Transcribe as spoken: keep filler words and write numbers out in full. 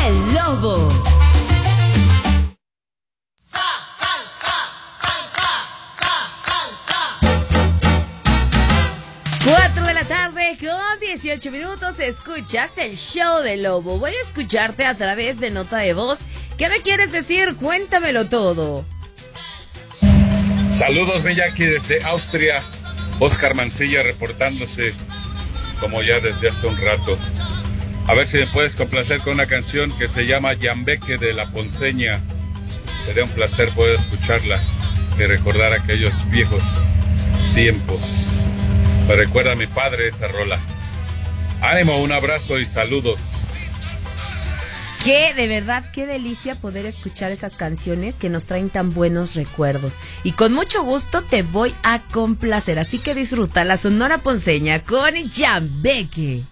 El Lobo. cuatro de la tarde con dieciocho minutos, escuchas el show del Lobo. Voy a escucharte a través de nota de voz. ¿Qué me quieres decir? Cuéntamelo todo. Saludos, Miyaki, desde Austria. Oscar Mancilla reportándose como ya desde hace un rato. A ver si me puedes complacer con una canción que se llama Yambeque de La Ponceña. Sería un placer poder escucharla y recordar aquellos viejos tiempos. Me recuerda a mi padre esa rola. Ánimo, un abrazo y saludos. Qué, de verdad, qué delicia poder escuchar esas canciones que nos traen tan buenos recuerdos. Y con mucho gusto te voy a complacer, así que disfruta la Sonora Ponceña con Yambeque.